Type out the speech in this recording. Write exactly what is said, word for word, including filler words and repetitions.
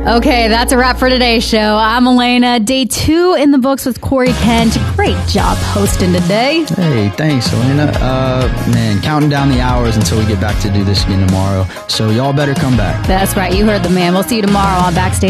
Okay, that's a wrap for today's show. I'm Elena. Day two in the books with Corey Kent. Great job hosting today. Hey, thanks, Elena. Uh, man, counting down the hours until we get back to do this again tomorrow. So y'all better come back. That's right. You heard the man. We'll see you tomorrow on Backstage.